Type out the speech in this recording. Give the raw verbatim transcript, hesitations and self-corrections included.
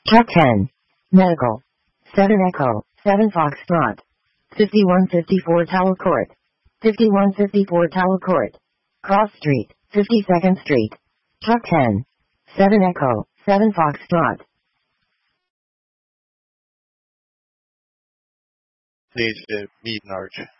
Truck ten. Medical. seven Echo, seven Foxtrot. fifty-one fifty-four Tower Court. fifty-one fifty-four Tower Court. Cross Street, fifty-second Street. Truck ten. seven Echo, seven Foxtrot. Deze midnight.